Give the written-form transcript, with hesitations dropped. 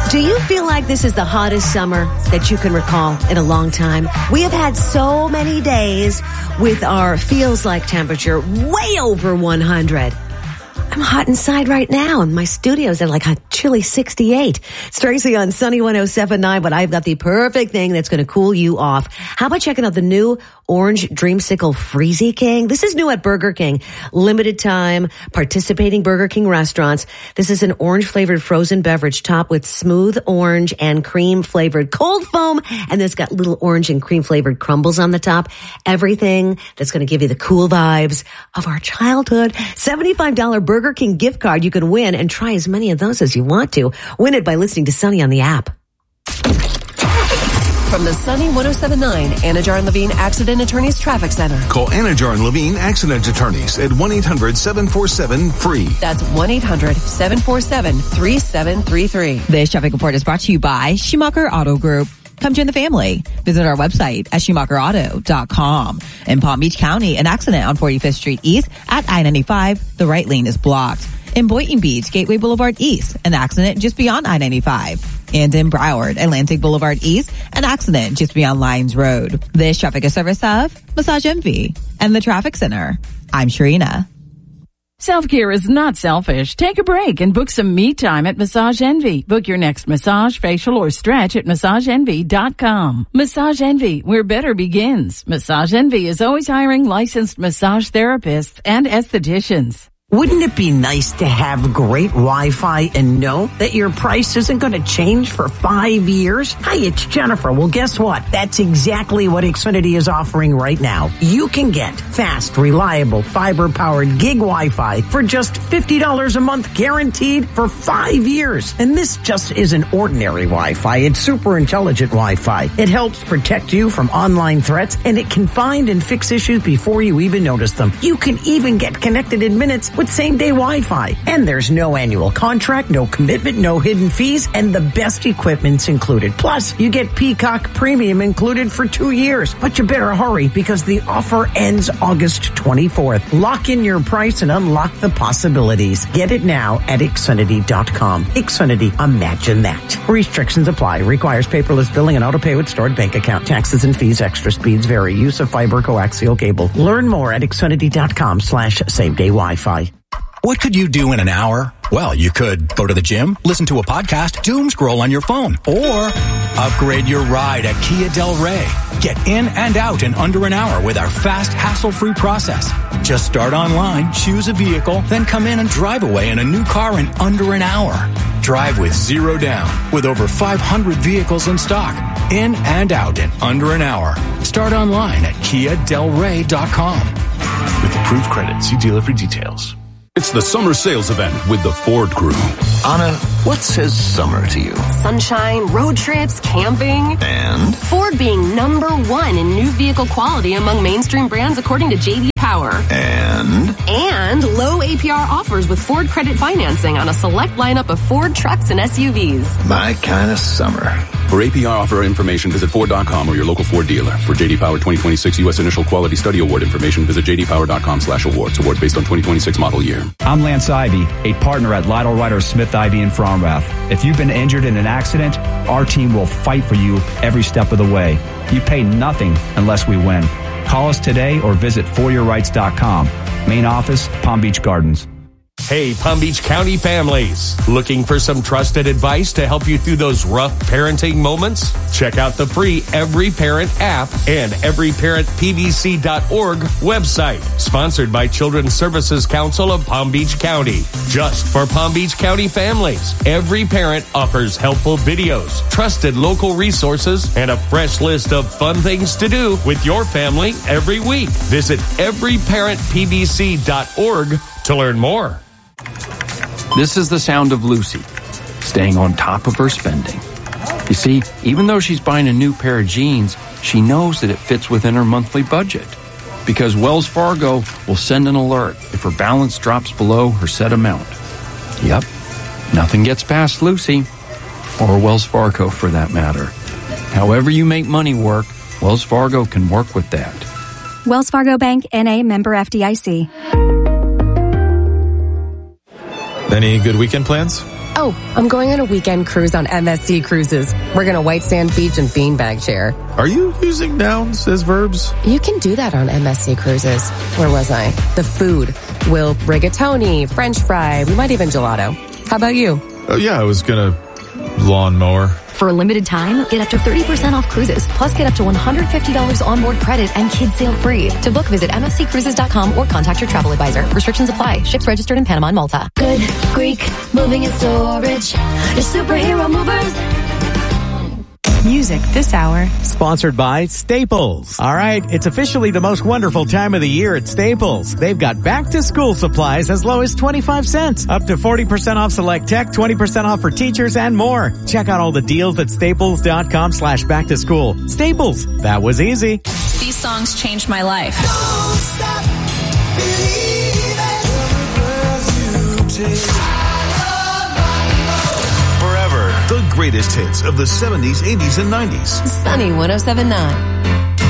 Do you feel like this is the hottest summer that you can recall in a long time? We have had so many days with our feels like temperature way over 100. I'm hot inside right now, and my studio's at like a chilly 68. It's Tracy on Sunny 107.9, but I've got the perfect thing that's going to cool you off. How about checking out the new Orange Dreamsicle Freezy King? This is new at Burger King. Limited time, participating Burger King restaurants. This is an orange-flavored frozen beverage topped with smooth orange and cream-flavored cold foam, and it's got little orange and cream-flavored crumbles on the top. Everything that's going to give you the cool vibes of our childhood. $75 Burger King gift card you can win, and try as many of those as you want to. Win it by listening to Sunny on the app. From the Sunny 107.9 Anajar and Levine Accident Attorneys Traffic Center. Call Anajar and Levine Accident Attorneys at 1-800-747-FREE. That's 1-800-747-3733. This traffic report is brought to you by Schumacher Auto Group. Come join the family. Visit our website at SchumacherAuto.com. In Palm Beach County, an accident on 45th Street East at I-95. The right lane is blocked. In Boynton Beach, Gateway Boulevard East, an accident just beyond I-95. And in Broward, Atlantic Boulevard East, an accident just beyond Lyons Road. This traffic is service of Massage Envy and the Traffic Center. I'm Sharina. Self-care is not selfish. Take a break and book some me time at Massage Envy. Book your next massage, facial, or stretch at MassageEnvy.com. Massage Envy, where better begins. Massage Envy is always hiring licensed massage therapists and estheticians. Wouldn't it be nice to have great Wi-Fi and know that your price isn't going to change for 5 years? Hi, it's Jennifer. Well, guess what? That's exactly what Xfinity is offering right now. You can get fast, reliable, fiber-powered gig Wi-Fi for just $50 a month guaranteed for 5 years. And this just isn't ordinary Wi-Fi. It's super intelligent Wi-Fi. It helps protect you from online threats, and it can find and fix issues before you even notice them. You can even get connected in minutes with same-day Wi-Fi. And there's no annual contract, no commitment, no hidden fees, and the best equipment's included. Plus, you get Peacock Premium included for 2 years. But you better hurry because the offer ends August 24th. Lock in your price and unlock the possibilities. Get it now at Xfinity.com. Xfinity, imagine that. Restrictions apply. Requires paperless billing and auto-pay with stored bank account. Taxes and fees, extra speeds vary. Use of fiber coaxial cable. Learn more at Xfinity.com/same-day Wi-Fi. What could you do in an hour? Well, you could go to the gym, listen to a podcast, doom scroll on your phone, or upgrade your ride at Kia Del Rey. Get in and out in under an hour with our fast, hassle-free process. Just start online, choose a vehicle, then come in and drive away in a new car in under an hour. Drive with zero down, with over 500 vehicles in stock. In and out in under an hour. Start online at KiaDelRey.com. With approved credit, see dealer for details. It's the summer sales event with the Ford Crew. Anna, what says summer to you? Sunshine, road trips, camping. And? Ford being #1 in new vehicle quality among mainstream brands according to J.D. Power. And low APR offers with Ford credit financing on a select lineup of Ford trucks and SUVs. My kind of summer. For APR offer information, visit Ford.com or your local Ford dealer. For J.D. Power 2026 U.S. Initial Quality Study Award information, visit JDPower.com/awards. Awards based on 2026 model year. I'm Lance Ivy, a partner at Lytle Ryder Smith Ivy in Fromrath. If you've been injured in an accident, our team will fight for you every step of the way. You pay nothing unless we win. Call us today or visit foryourrights.com. Main office, Palm Beach Gardens. Hey, Palm Beach County families. Looking for some trusted advice to help you through those rough parenting moments? Check out the free Every Parent app and everyparentpbc.org website. Sponsored by Children's Services Council of Palm Beach County. Just for Palm Beach County families, Every Parent offers helpful videos, trusted local resources, and a fresh list of fun things to do with your family every week. Visit everyparentpbc.org to learn more. This is the sound of Lucy, staying on top of her spending. You see, even though she's buying a new pair of jeans, she knows that it fits within her monthly budget. Because Wells Fargo will send an alert if her balance drops below her set amount. Yep, nothing gets past Lucy, or Wells Fargo for that matter. However you make money work, Wells Fargo can work with that. Wells Fargo Bank, N.A., member FDIC. Any good weekend plans? Oh, I'm going on a weekend cruise on MSC Cruises. We're going to White Sand Beach and beanbag chair. Are you using nouns as verbs? You can do that on MSC Cruises. Where was I? The food. We'll rigatoni, French fry, we might even gelato. How about you? Oh, yeah, I was going to lawnmower. For a limited time, get up to 30% off cruises, plus get up to $150 onboard credit and kids sail free. To book, visit msccruises.com or contact your travel advisor. Restrictions apply. Ships registered in Panama and Malta. Good Greek moving and storage. Your superhero movers. Music this hour. Sponsored by Staples. All right, it's officially the most wonderful time of the year at Staples. They've got back-to-school supplies as low as 25 cents. Up to 40% off select tech, 20% off for teachers, and more. Check out all the deals at staples.com/back-to-school. Staples, that was easy. These songs changed my life. Don't stop believing. The greatest hits of the 70s, 80s, and 90s. Sunny 107.9.